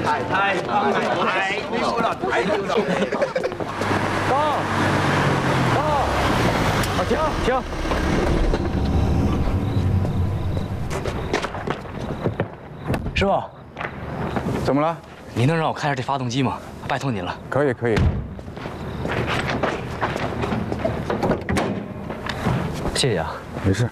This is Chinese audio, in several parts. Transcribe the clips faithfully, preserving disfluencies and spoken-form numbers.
太太棒了，太牛了，太牛了！ 到，到，啊，停停！师傅， 怎么了？ 你能让我看一下这发动机吗？拜托您了。 可以，可以。 谢谢啊。 没事。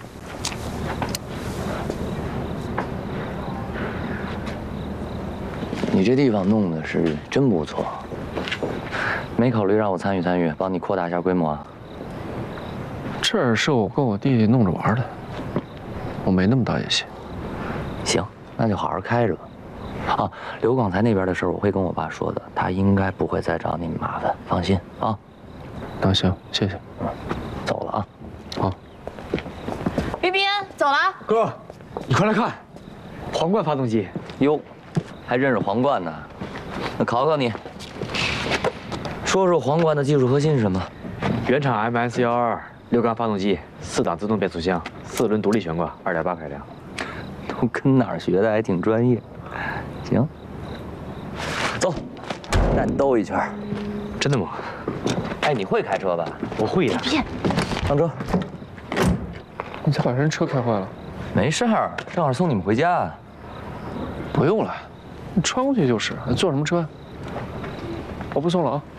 你这地方弄的是真不错，没考虑让我参与参与，帮你扩大一下规模啊？ 这儿是我跟我弟弟弄着玩的，我没那么大野心。 行，那就好好开着吧。啊，刘广才那边的事儿我会跟我爸说的，他应该不会再找你们麻烦，放心啊。 那行，谢谢。 嗯，走了啊。 好。 于斌，走了。 哥，你快来看，皇冠发动机。 哟，还认识皇冠呢？那考考你，说说皇冠的技术核心是什么？ 原厂 M S 幺二六缸发动机，四档自动变速箱，四轮独立悬挂，二点八开量。 都跟哪儿学的？还挺专业。行，走，带你兜一圈。 真的吗？ 哎，你会开车吧？ 我会的。 别， 上车。 你才把人车开坏了。 没事儿，正好送你们回家。 不用了，你穿过去就是。坐什么车呀？我不送了啊。